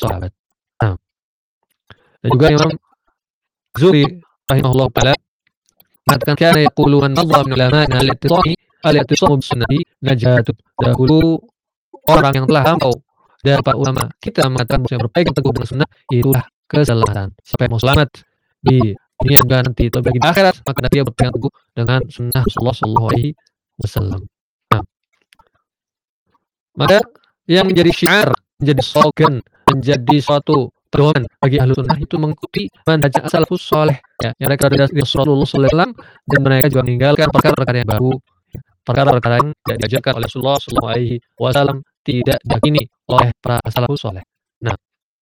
sahabat. Nah, dan juga Imam Zuhri rahimahullah taala mengatakan kana yaqulu man nadhara min ulama'ina al-i'tisamu bis-sunnati najatun. Dahulu orang yang telah lampau dari para ulama kita mengatakan bahwa berpegang teguh dengan sunnah itulah keselamatan. Siapa yang mau selamat di dunia dan nanti atau bagi akhirat maka dia berpegang teguh dengan sunnah Rasulullah sallallahu alaihi wasallam. Nah, maka yang menjadi syiar, menjadi slogan, menjadi suatu pedoman bagi ahlu sunnah itu mengikuti manhaj salafus saleh ya, yang mereka dari Rasulullah sallallahu alaihi wasallam dan mereka juga meninggalkan perkara-perkara yang baru, perkara-perkara yang tidak diajarkan oleh Rasulullah sallallahu alaihi wasallam, tidak diyakini oleh para salafus saleh. Nah,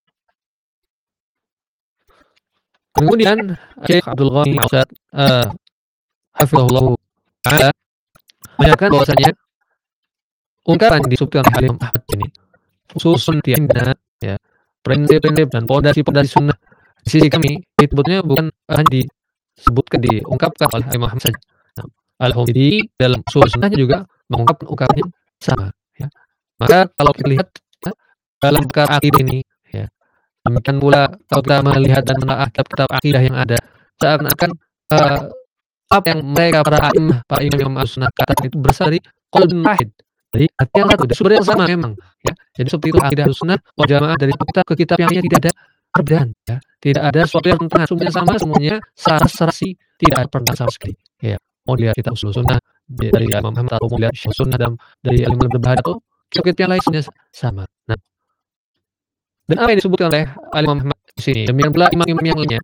kemudian Syekh Abdul Ghani Al-Ausad hafizahullah taala menyatakan bahwasanya ungkapan disebutkan oleh Imam Ahmad ini khususun tiada ya, prinsip-prinsip dan pondasi-pondasi sunnah di sisi kami disebutnya bukan hanya disebutkan diungkapkan oleh Imam Ahmad saja. Nah, Al-Humidi dalam usul sunnahnya juga mengungkapkan ungkapan yang sama ya. Maka kalau kita lihat ya, dalam perkara akidah ini ya, demikian pula kalau kita melihat dan menelaah kitab akidah yang ada seakan-akan apa yang mereka para imam al-sunnah katakan itu berasal dari qalbun wahid, dari hati yang satu, dari sumber yang sama memang ya. Jadi seperti itu akidah al-sunnah wal jamaah dari kitab ke kitab yang lainnya tidak ada perbedaan ya. Tidak ada sesuatu yang tengah, sumbernya sama semuanya, sarasi tidak ada perbedaan sama sekali ya. Mau dilihat kitab usul sunnah dari Imam Muhammad atau mau dilihat syarh sunnah dari Al-Imam Al-Barbahari atau kitab yang lain semuanya sama. Nah, dan apa yang disebutkan oleh Al-Imam Muhammad di sini demikian pula imam-imam yang lainnya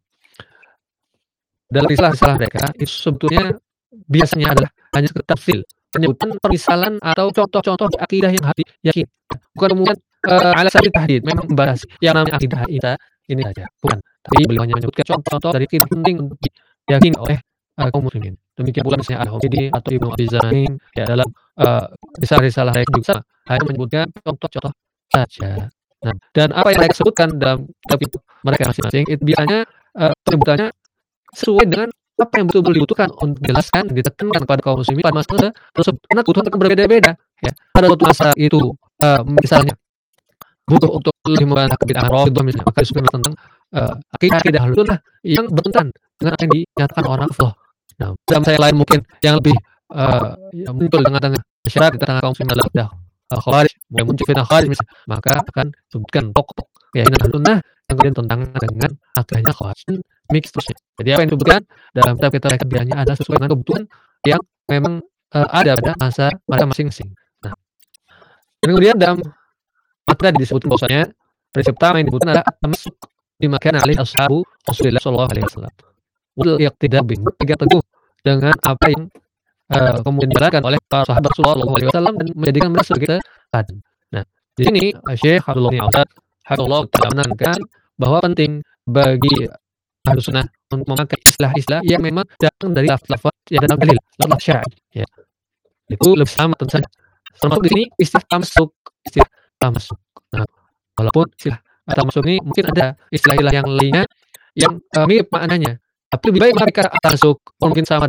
dalam risalah mereka itu sebetulnya biasanya adalah hanya sekedar tafsil, penyebutan permisalan atau contoh-contoh akidah yang harus diyakini. Bukan kemudian ala sabil tahdid memang membahas yang namanya akidah kita ini saja, bukan. Tapi beliau hanya menyebutkan contoh-contoh dari akidah penting untuk diyakini oleh kaum muslimin. Demikian pula misalnya Al-Humidi atau Ibnu Abi Zain ya dalam risalah-risalah mereka juga sama, hanya menyebutkan contoh-contoh saja. Nah, dan apa yang mereka sebutkan dalam kitab itu mereka masing-masing itu biasanya penyebutannya sesuai dengan apa yang betul-betul dibutuhkan untuk dijelaskan, ditekankan kepada kaum muslimin pada masa tersebut. Karena kebutuhan akan berbeda-beda ya. Pada suatu masa itu misalnya butuh untuk lebih membantah kebid'ahan Rafidhah misalnya, maka disebutkan tentang akidah Ahlus Sunnah yang bertentangan dengan apa yang dinyatakan orang Rafidhah. Nah, dalam saya lain mungkin yang lebih yang muncul dengan tengah masyarakat di tengah kaum muslimin adalah akidah Khawarij, mulai muncul fitnah Khawarij misalnya, maka akan sebutkan pokok keyakinan Ahlus Sunnah yang kemudian tentangan dengan akidahnya Khawarij, mix terusnya. Jadi apa yang disebutkan dalam kitab kita mereka biasanya ada sesuai dengan kebutuhan yang memang ada pada masa masing-masing. Nah, kemudian dalam materi disebutkan bahwasanya prinsip pertama yang disebutkan adalah tamasuk bima kana alaihi ashabu Rasulullah sallallahu alaihi wasallam. Wal iqtida bihim, berpegang teguh dengan apa yang kemudian dijalankan oleh para sahabat Rasulullah sallallahu alaihi wasallam dan menjadikan mereka sebagai teladan. Nah, di sini Syekh Abdul Ghani Al-Ausad hafizahullah taala menekankan bahwa penting bagi Ahlus Sunnah untuk memakai istilah-istilah yang memang datang dari lafaz yang dalam dalil, lafaz syar'i ya. Itu lebih selamat tentu saja. Termasuk di sini istilah tamasuk. Nah, walaupun istilah tamasuk ini mungkin ada istilah-istilah yang lainnya yang mirip maknanya, tapi lebih baik memakai tamasuk mungkin sama